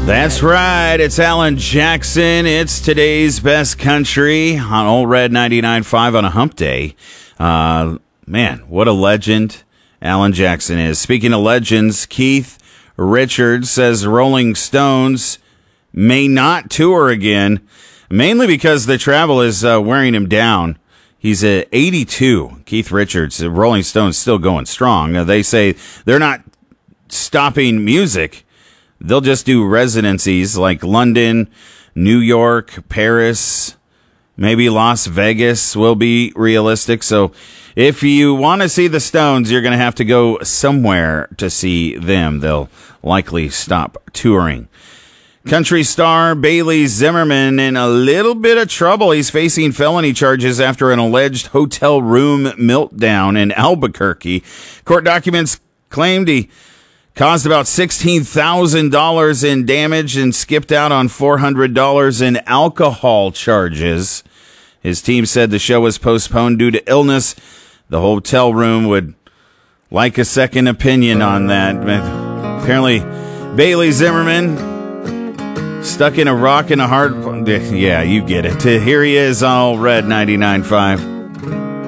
That's right. It's Alan Jackson. It's today's best country on Old Red 99.5 on a hump day. Man, what a legend Alan Jackson is. Speaking of legends, Keith Richards says Rolling Stones may not tour again, mainly because the travel is wearing him down. He's at 82. Keith Richards, the Rolling Stones, still going strong. They say they're not stopping music. They'll just do residencies like London, New York, Paris, maybe Las Vegas will be realistic. So if you want to see the Stones, you're going to have to go somewhere to see them. They'll likely stop touring. Country star Bailey Zimmerman in a little bit of trouble. He's facing felony charges after an alleged hotel room meltdown in Albuquerque. Court documents claimed he caused about $16,000 in damage and skipped out on $400 in alcohol charges. His team said the show was postponed due to illness. The hotel room would like a second opinion on that. Apparently, Bailey Zimmerman stuck in a rock and a hard... Yeah, you get it. Here he is on Red 99.5.